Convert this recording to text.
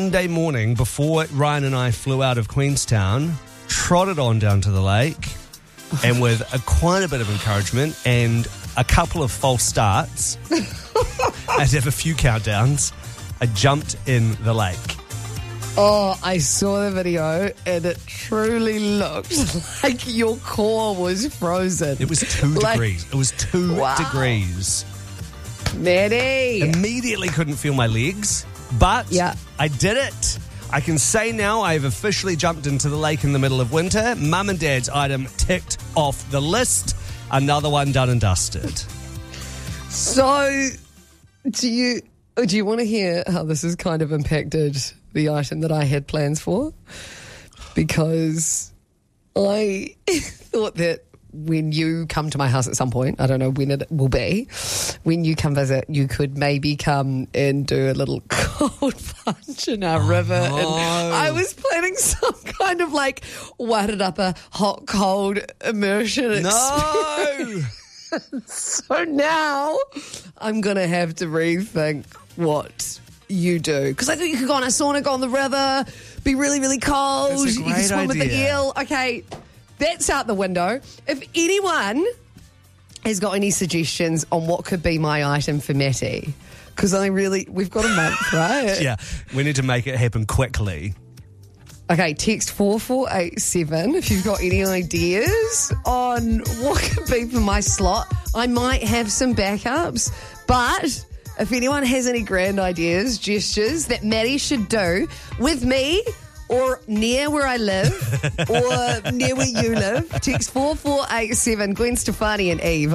Monday morning, before Ryan and I flew out of Queenstown, trotted on down to the lake, and with quite a bit of encouragement and a couple of false starts, I have a few countdowns, I jumped in the lake. Oh, I saw the video and it truly looked like your core was frozen. It was 2 degrees. It was 2 degrees. Maddie. Immediately couldn't feel my legs, but I did it. I can say now I've officially jumped into the lake in the middle of winter. Mum and Dad's item ticked off the list. Another one done and dusted. So, do you want to hear how this has kind of impacted the item that I had plans for? Because I thought that when you come to my house at some point, I don't know when it will be, when you come visit, you could maybe come and do a little cold plunge in our river. No. And I was planning some kind of like wadded up a hot, cold immersion experience. No! So now I'm going to have to rethink what you do. Because I thought you could go on a sauna, go on the river, be really, really cold. That's a You can great swim with the idea. eel. Okay, that's out the window. If anyone has got any suggestions on what could be my item for Matty, because we've got a month, right? Yeah, we need to make it happen quickly. Okay, text 4487 if you've got any ideas on what could be for my slot. I might have some backups, but if anyone has any grand ideas, gestures that Maddie should do with me or near where I live or near where you live, text 4487, Gwen Stefani and Eve.